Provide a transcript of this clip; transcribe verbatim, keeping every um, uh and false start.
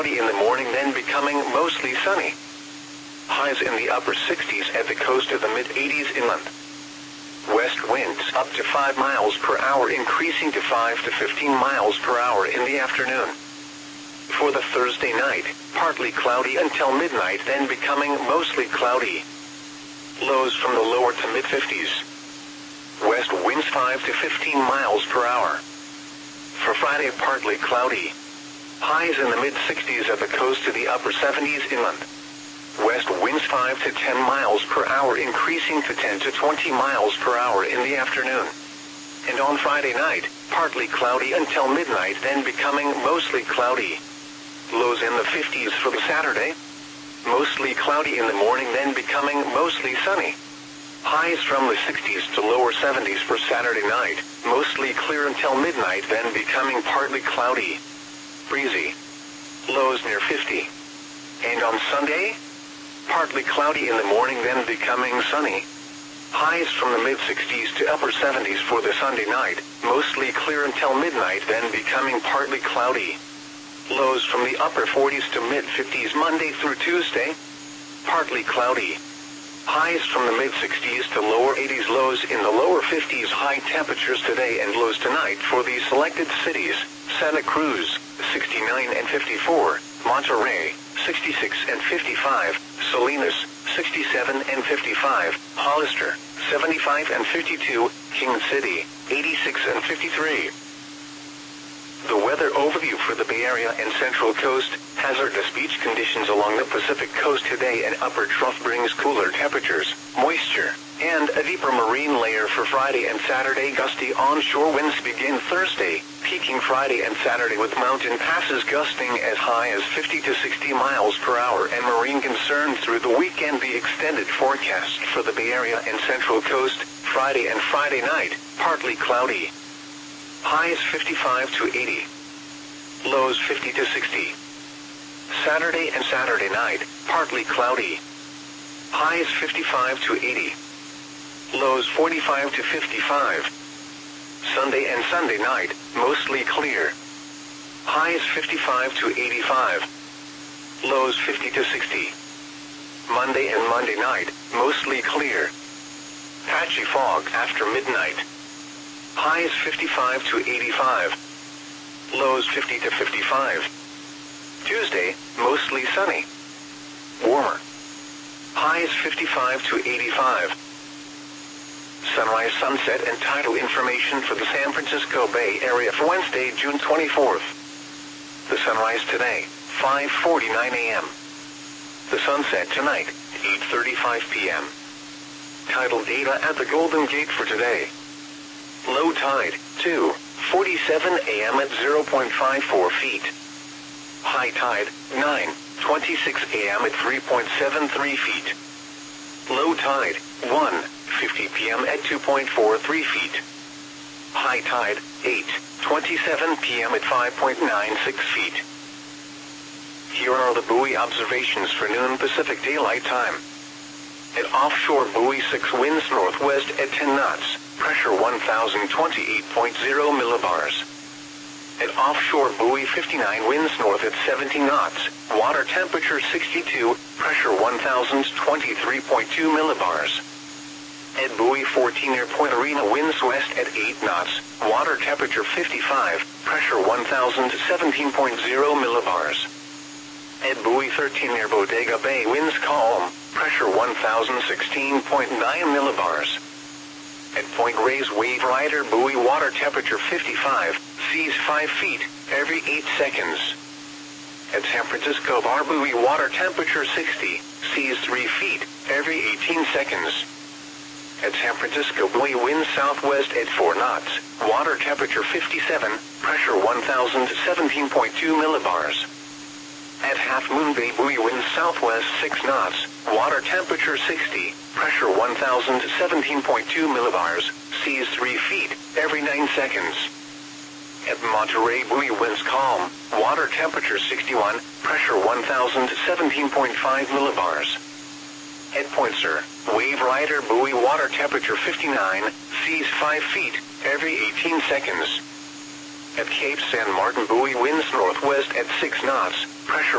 In the morning, then becoming mostly sunny. Highs in the upper sixties at the coast to the mid eighties inland. West winds up to five miles per hour, increasing to five to fifteen miles per hour in the afternoon. For the Thursday night, partly cloudy until midnight, then becoming mostly cloudy. Lows from the lower to mid fifties. West winds five to fifteen miles per hour. For Friday, partly cloudy. Highs in the mid sixties at the coast to the upper seventies inland. West winds five to ten miles per hour, increasing to ten to twenty miles per hour in the afternoon. And on Friday night, partly cloudy until midnight, then becoming mostly cloudy. Lows in the fifties for the Saturday. Mostly cloudy in the morning, then becoming mostly sunny. Highs from the sixties to lower seventies for Saturday night. Mostly clear until midnight, then becoming partly cloudy. Breezy. Lows near fifty. And on Sunday, partly cloudy in the morning, then becoming sunny. Highs from the mid sixties to upper seventies for the Sunday night. Mostly clear until midnight, then becoming partly cloudy. Lows from the upper forties to mid fifties Monday through Tuesday. Partly cloudy. Highs from the mid sixties to lower eighties, lows in the lower fifties. High temperatures today and lows tonight for the selected cities: Santa Cruz, sixty-nine and fifty-four, Monterey, sixty-six and fifty-five, Salinas, sixty-seven and fifty-five, Hollister, seventy-five and fifty-two, King City, eighty-six and fifty-three. The weather overview for the Bay Area and Central Coast. Hazardous beach conditions along the Pacific Coast today. An upper trough brings cooler temperatures, moisture, and a deeper marine layer for Friday and Saturday. Gusty onshore winds begin Thursday, peaking Friday and Saturday with mountain passes gusting as high as fifty to sixty miles per hour, and marine concern through the weekend. The extended forecast for the Bay Area and Central Coast. Friday and Friday night, partly cloudy. Highs fifty-five to eighty. Lows fifty to sixty. Saturday and Saturday night, partly cloudy. Highs fifty-five to eighty. Lows forty-five to fifty-five. Sunday and Sunday night, mostly clear. Highs fifty-five to eighty-five. Lows fifty to sixty. Monday and Monday night, mostly clear. Patchy fog after midnight. Highs fifty-five to eighty-five. Lows fifty to fifty-five. Tuesday, mostly sunny. Warmer. Highs fifty-five to eighty-five. Sunrise, sunset, and tidal information for the San Francisco Bay Area for Wednesday, June twenty-fourth. The sunrise today, five forty-nine a m The sunset tonight, eight thirty-five p m Tidal data at the Golden Gate for today. Low tide, two forty-seven a m at zero point five four feet. High tide, nine twenty-six a m at three point seven three feet. Low tide, one fifty p m at two point four three feet. High tide, eight twenty-seven p m at five point nine six feet. Here are the buoy observations for noon Pacific Daylight Time. At offshore buoy six, winds northwest at ten knots, pressure one thousand twenty-eight point zero millibars. At offshore buoy fifty-nine, winds north at seventeen knots, water temperature sixty-two, pressure one thousand twenty-three point two millibars. At buoy fourteen near Point Arena, winds west at eight knots, water temperature fifty-five, pressure one thousand seventeen point zero millibars. At buoy thirteen near Bodega Bay, winds calm, pressure one thousand sixteen point nine millibars. At Point Reyes Wave Rider buoy, water temperature fifty-five, seas five feet, every eight seconds. At San Francisco Bar buoy, water temperature sixty, seas three feet, every eighteen seconds. At San Francisco buoy, winds southwest at four knots, water temperature fifty-seven, pressure one thousand seventeen point two millibars. At Half Moon Bay buoy, winds southwest six knots, water temperature sixty, pressure one thousand seventeen point two millibars, seas three feet, every nine seconds. At Monterey buoy, winds calm, water temperature sixty-one, pressure one thousand seventeen point five millibars. At Point Sur, Wave Rider buoy, water temperature fifty-nine, seas five feet, every eighteen seconds. At Cape San Martin buoy, winds northwest at six knots, pressure